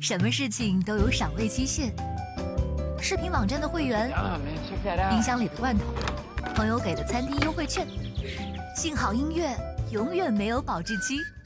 什么事情都有赏味期限。视频网站的会员，冰箱里的罐头，朋友给的餐厅优惠券，幸好音乐永远没有保质期。